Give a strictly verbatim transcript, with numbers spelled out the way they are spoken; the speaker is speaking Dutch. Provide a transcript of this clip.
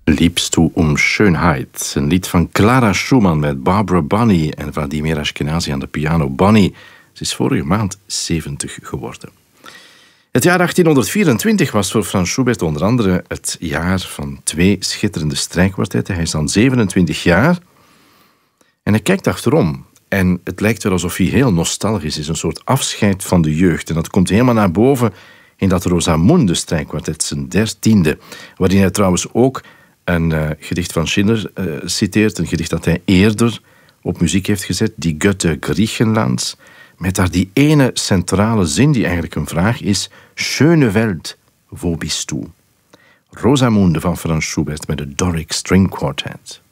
Liebst du um Schönheit. Een lied van Clara Schumann met Barbara Bonney en Vladimir Ashkenazi aan de piano. Bonney, ze is vorige maand zeventig geworden. Het jaar achttienhonderdvierentwintig was voor Franz Schubert onder andere het jaar van twee schitterende strijkkwartetten. Hij is dan zevenentwintig jaar en hij kijkt achterom. En het lijkt wel alsof hij heel nostalgisch is, een soort afscheid van de jeugd. En dat komt helemaal naar boven in dat Rosamunde strijkkwartet, zijn dertiende, waarin hij trouwens ook een uh, gedicht van Schiller uh, citeert, een gedicht dat hij eerder op muziek heeft gezet, Die Götter Griechenlands, met daar die ene centrale zin die eigenlijk een vraag is: Schöne Welt, wo bist du? Rosamunde van Franz Schubert met de Doric String Quartet.